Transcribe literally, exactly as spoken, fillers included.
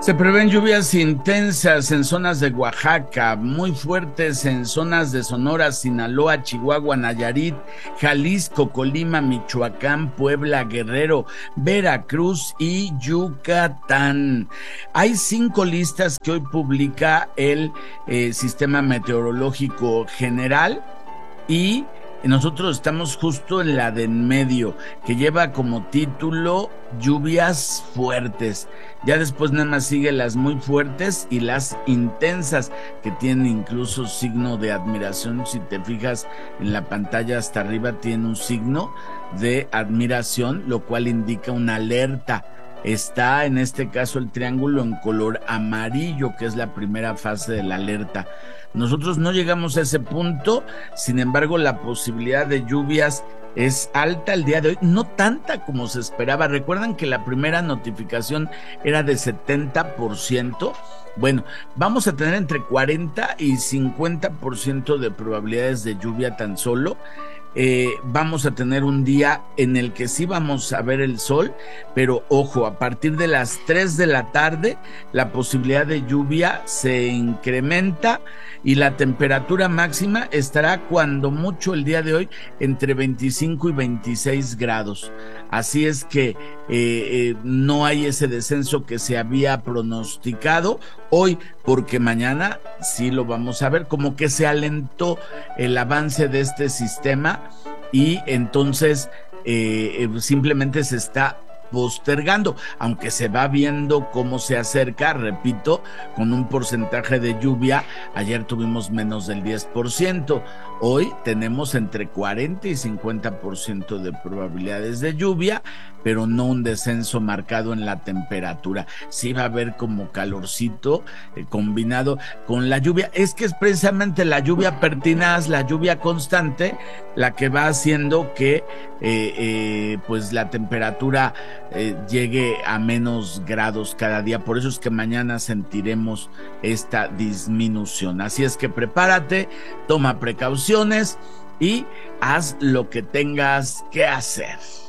Se prevén lluvias intensas en zonas de Oaxaca, muy fuertes en zonas de Sonora, Sinaloa, Chihuahua, Nayarit, Jalisco, Colima, Michoacán, Puebla, Guerrero, Veracruz y Yucatán. Hay cinco listas que hoy publica el eh, Sistema Meteorológico General y nosotros estamos justo en la de en medio, que lleva como título lluvias fuertes. Ya después nada más sigue las muy fuertes y las intensas, que tienen incluso signo de admiración. Si te fijas en la pantalla hasta arriba tiene un signo de admiración, lo cual indica una alerta. Está en este caso el triángulo en color amarillo, que es la primera fase de la alerta. Nosotros no llegamos a ese punto, sin embargo la posibilidad de lluvias es alta el día de hoy, no tanta como se esperaba. Recuerdan que la primera notificación era de setenta por ciento. Bueno, vamos a tener entre cuarenta y cincuenta por ciento de probabilidades de lluvia tan solo. Eh, vamos a tener un día en el que sí vamos a ver el sol, pero ojo, a partir de las tres de la tarde la posibilidad de lluvia se incrementa y la temperatura máxima estará cuando mucho el día de hoy entre veinticinco y veintiséis grados. Así es que eh, eh, no hay ese descenso que se había pronosticado hoy, porque mañana sí lo vamos a ver, como que se alentó el avance de este sistema y entonces eh, eh, simplemente se está postergando, aunque se va viendo cómo se acerca, repito, con un porcentaje de lluvia. Ayer tuvimos menos del diez por ciento, hoy tenemos entre cuarenta y cincuenta por ciento de probabilidades de lluvia, pero no un descenso marcado en la temperatura. Sí va a haber como calorcito eh, combinado con la lluvia. Es que es precisamente la lluvia pertinaz, la lluvia constante, la que va haciendo que eh, eh, pues la temperatura eh, llegue a menos grados cada día. Por eso es que mañana sentiremos esta disminución. Así es que prepárate, toma precauciones y haz lo que tengas que hacer.